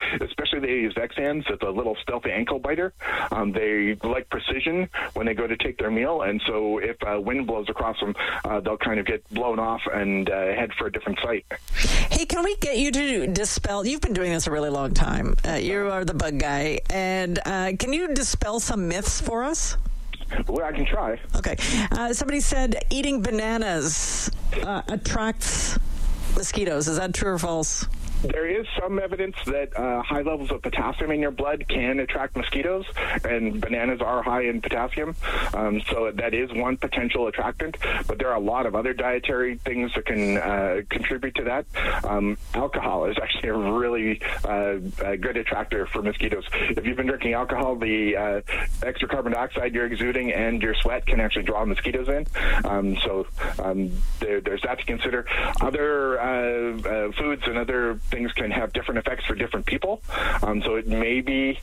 especially they use Xans. It's a little stealthy ankle biter. They like precision when they go to take their meal, and so if wind blows across them, they'll kind of get blown off and head for a different site. Hey, can we get you to dispel? You've been doing this a really long time. You are the bug guy, and can you dispel some myths for us? Well, I can try. Okay. Somebody said eating bananas attracts mosquitoes. Is that true or false? There is some evidence that high levels of potassium in your blood can attract mosquitoes, and bananas are high in potassium, so that is one potential attractant. But there are a lot of other dietary things that can contribute to that. Alcohol is actually a really good attractor for mosquitoes. If you've been drinking alcohol, the extra carbon dioxide you're exuding and your sweat can actually draw mosquitoes in. There's that to consider. Other foods and other things can have different effects for different people. So it may be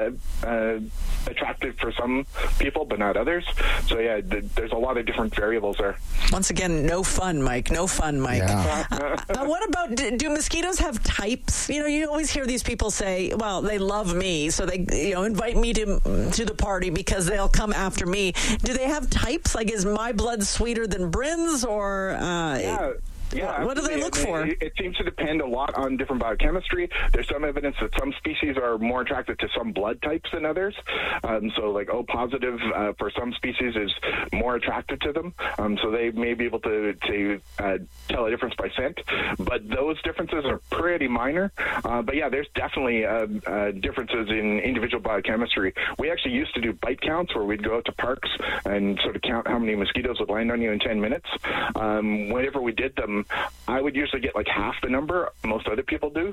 attractive for some people, but not others. So yeah, there's a lot of different variables there. Once again, no fun, Mike. No fun, Mike. Yeah. What about, do mosquitoes have types? You know, you always hear these people say, well, they love me, so they invite me to the party because they'll come after me. Do they have types? Like, is my blood sweeter than Bryn's, or... Yeah, what do they look for? It seems to depend a lot on different biochemistry. There's some evidence that some species are more attracted to some blood types than others. So like O positive for some species is more attracted to them. So they may be able to tell a difference by scent. But those differences are pretty minor. But yeah, there's definitely differences in individual biochemistry. We actually used to do bite counts where we'd go out to parks and sort of count how many mosquitoes would land on you in 10 minutes. Whenever we did them, I would usually get like half the number most other people do.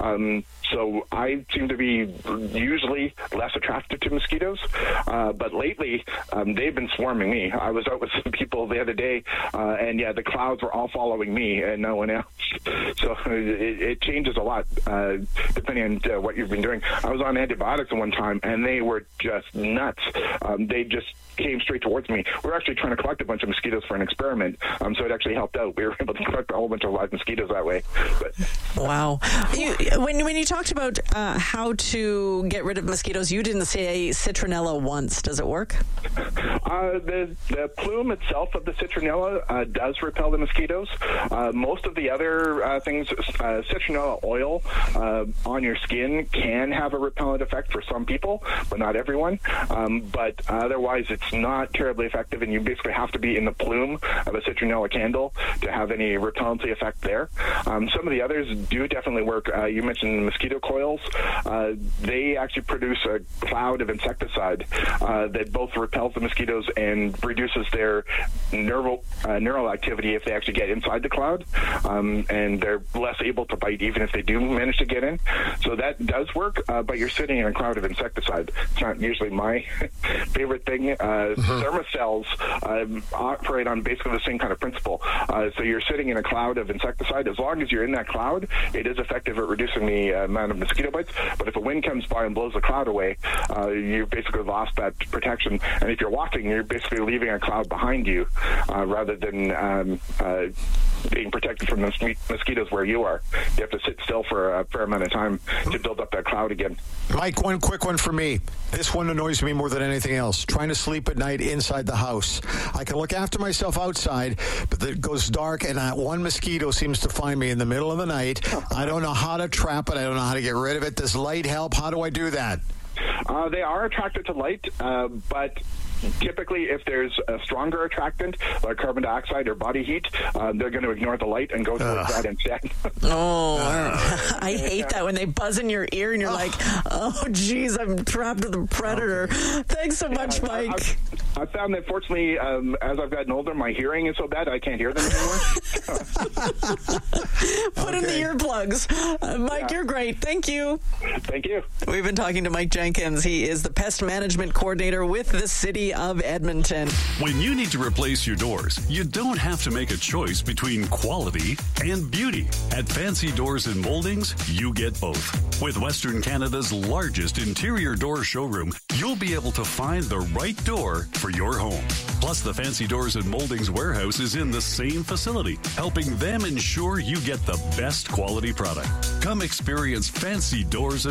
So I seem to be usually less attracted to mosquitoes. But lately, they've been swarming me. I was out with some people the other day, and yeah, the clouds were all following me and no one else. So it changes a lot depending on what you've been doing. I was on antibiotics at one time, and they were just nuts. They just came straight towards me. We were actually trying to collect a bunch of mosquitoes for an experiment, so it actually helped out. We were able to collect a whole bunch of live mosquitoes that way. But, wow. When you talked about how to get rid of mosquitoes, you didn't say citronella once. Does it work? The plume itself of the citronella does repel the mosquitoes. Most of the other things, citronella oil on your skin can have a repellent effect for some people, but not everyone. But otherwise, it's not terribly effective, and you basically have to be in the plume of a citronella candle to have any repellency effect there. Some of the others do definitely work. You mentioned mosquito coils. They actually produce a cloud of insecticide that both repels the mosquitoes and reduces their neural activity if they actually get inside the cloud, and they're less able to bite even if they do manage to get in. So that does work, but you're sitting in a cloud of insecticide. It's not usually my favorite thing. Thermocells operate on basically the same kind of principle. So you're sitting in a cloud of insecticide. As long as you're in that cloud, it is effective at reducing the amount of mosquito bites. But if a wind comes by and blows the cloud away, you basically lost that protection. And if you're walking, you're basically leaving a cloud behind you rather than being protected from the mosquitoes where you are. You have to sit still for a fair amount of time to build up that cloud again. Mike, one quick one for me. This one annoys me more than anything else. Trying to sleep at night inside the house. I can look after myself outside, but it goes dark and one mosquito seems to find me in the middle of the night. I don't know how to trap it. I don't know how to get rid of it. Does light help? How do I do that? They are attracted to light, but typically if there's a stronger attractant like carbon dioxide or body heat, they're going to ignore the light and go towards that instead. I hate that when they buzz in your ear and you're like, oh geez, I'm trapped with a predator. Thanks so much, Mike. I found that fortunately as I've gotten older, my hearing is so bad I can't hear them anymore. Put in the earplugs. Mike, you're great. Thank you. Thank you. We've been talking to Mike Jenkins. He is the pest management coordinator with the city of Edmonton. When you need to replace your doors, you don't have to make a choice between quality and beauty. At Fancy Doors and Moldings, you get both. With Western Canada's largest interior door showroom, you'll be able to find the right door for your home. Plus, the Fancy Doors and Moldings warehouse is in the same facility, helping them ensure you get the best quality product. Come experience Fancy Doors